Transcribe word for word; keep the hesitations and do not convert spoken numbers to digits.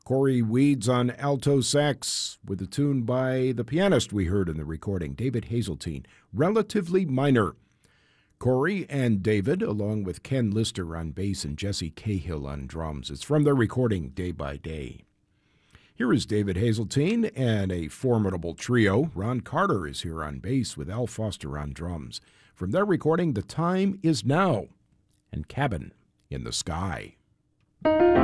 Corey Weeds on alto sax with a tune by the pianist we heard in the recording, David Hazeltine, Relatively Minor. Corey and David, along with Ken Lister on bass and Jesse Cahill on drums. It's from their recording, Day by Day. Here is David Hazeltine and a formidable trio. Ron Carter is here on bass with Al Foster on drums. From their recording, The Time Is Now and Cabin in the Sky.